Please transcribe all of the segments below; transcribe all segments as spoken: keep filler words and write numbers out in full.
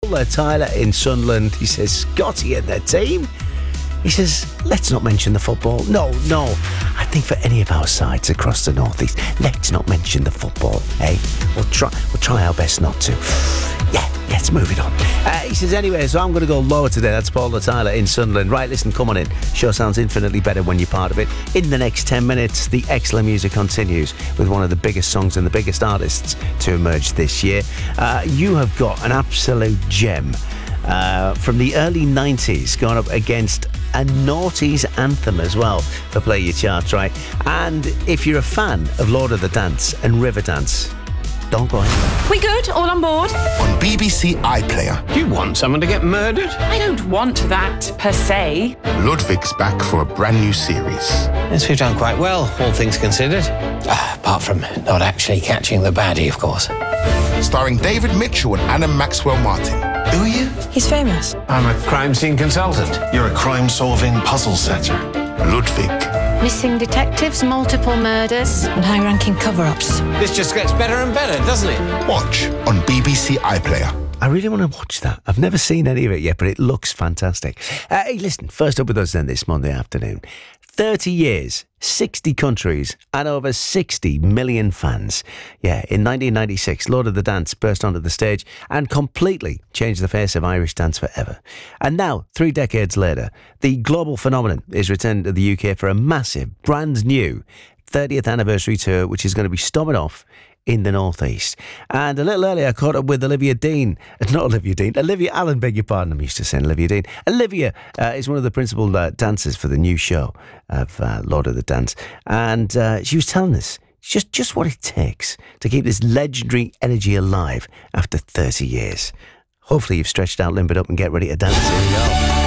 Paul uh, Tyler in Sunderland. He says, Scotty and their team. He says, let's not mention the football. No, no. I think for any of our sides across the northeast, let's not mention the football. Hey, we'll try. We'll try our best not to. Yeah, let's move it on. Uh, he says, anyway, so I'm going to go lower today. That's Paul Tyler in Sunderland. Right, listen, come on in. Show sounds infinitely better when you're part of it. In the next ten minutes, the excellent music continues with one of the biggest songs and the biggest artists to emerge this year. Uh, you have got an absolute gem uh, from the early nineties going up against a noughties anthem as well for Play Your Charts, right? And if you're a fan of Lord of the Dance and Riverdance, don't go anywhere. We good? All on board? On B B C iPlayer. Do you want someone to get murdered? I don't want that, per se. Ludwig's back for a brand new series. Yes, we've done quite well, all things considered. Uh, apart from not actually catching the baddie, of course. Starring David Mitchell and Anna Maxwell Martin. Who are you? He's famous. I'm a crime scene consultant. You're a crime-solving puzzle setter. Ludwig. Missing detectives, multiple murders, and high-ranking cover-ups. This just gets better and better, doesn't it? Watch on B B C iPlayer. I really want to watch that. I've never seen any of it yet, but it looks fantastic. Uh, hey, listen, first up with us then this Monday afternoon. thirty years, sixty countries, and over sixty million fans. Yeah, in nineteen ninety-six, Lord of the Dance burst onto the stage and completely changed the face of Irish dance forever. And now, three decades later, the global phenomenon is returned to the U K for a massive, brand new thirtieth anniversary tour, which is going to be stopping off in the northeast. And a little earlier I caught up with Olivia Dean, not Olivia Dean, Olivia Allen, beg your pardon, I'm used to saying Olivia Dean. Olivia uh, is one of the principal uh, dancers for the new show of uh, Lord of the Dance, and uh, she was telling us just, just what it takes to keep this legendary energy alive after thirty years. Hopefully you've stretched out, limbered up and get ready to dance. Here we go.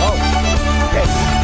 Oh, yes.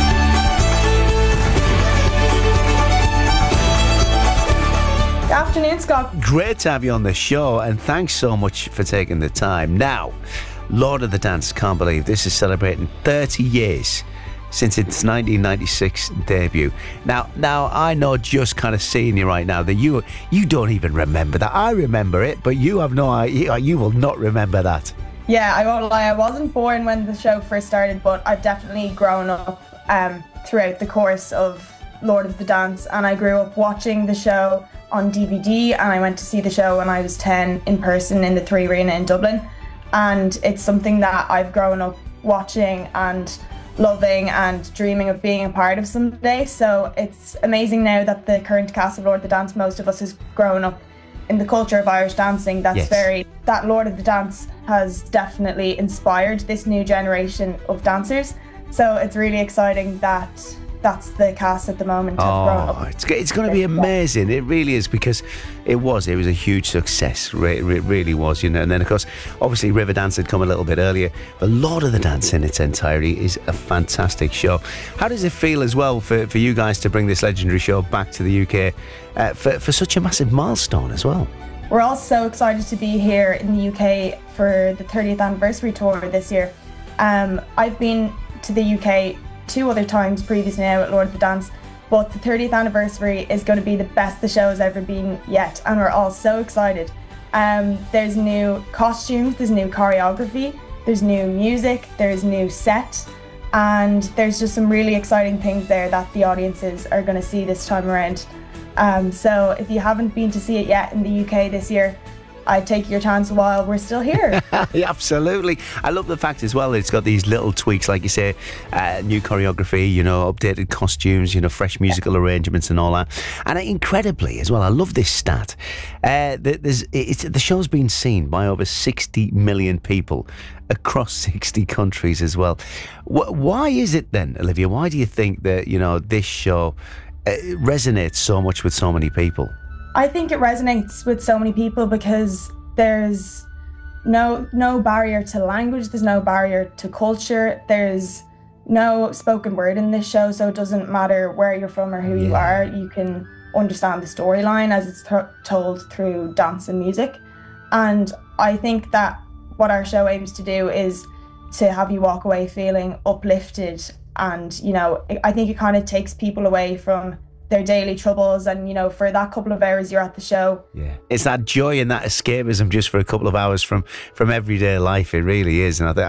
Good afternoon, Scott. Great to have you on the show, and thanks so much for taking the time. Now, Lord of the Dance, can't believe this is celebrating thirty years since its nineteen ninety-six debut. Now, now I know, just kind of seeing you right now, that you you don't even remember that. I remember it, but you have no idea. You will not remember that. Yeah, I won't lie, I wasn't born when the show first started, but I've definitely grown up um, throughout the course of Lord of the Dance, and I grew up watching the show on D V D, and I went to see the show when I was ten in person in the Three Arena in Dublin, and it's something that I've grown up watching and loving and dreaming of being a part of someday. So it's amazing now that the current cast of Lord of the Dance, most of us has grown up in the culture of Irish dancing. That's yes. very that Lord of the Dance has definitely inspired this new generation of dancers, so it's really exciting that that's the cast at the moment. Oh, it's, it's going to be amazing. It really is, because it was it was a huge success. It really was, you know. And then, of course, obviously Riverdance had come a little bit earlier, but Lord of the Dance in its entirety is a fantastic show. How does it feel as well for, for you guys to bring this legendary show back to the U K uh, for, for such a massive milestone as well? We're all so excited to be here in the U K for the thirtieth anniversary tour this year. Um, I've been to the U K two other times previously now at Lord of the Dance, but the thirtieth anniversary is going to be the best the show has ever been yet, and we're all so excited. Um, there's new costumes, there's new choreography, there's new music, there's new set, and there's just some really exciting things there that the audiences are going to see this time around. Um, so if you haven't been to see it yet in the U K this year, I'd take your chance while we're still here. Yeah, absolutely. I love the fact as well that it's got these little tweaks, like you say, uh, new choreography, you know, updated costumes, you know, fresh musical arrangements and all that. And incredibly as well, I love this stat. Uh, there's, it's, the show's been seen by over sixty million people across sixty countries as well. Why is it then, Olivia? Why do you think that, you know, this show uh, resonates so much with so many people? I think it resonates with so many people because there's no no barrier to language, there's no barrier to culture, there's no spoken word in this show, so it doesn't matter where you're from or who yeah. you are, you can understand the storyline as it's th- told through dance and music. And I think that what our show aims to do is to have you walk away feeling uplifted, and, you know, I think it kind of takes people away from their daily troubles, and, you know, for that couple of hours you're at the show. Yeah, it's that joy and that escapism just for a couple of hours from from everyday life. It really is. And I think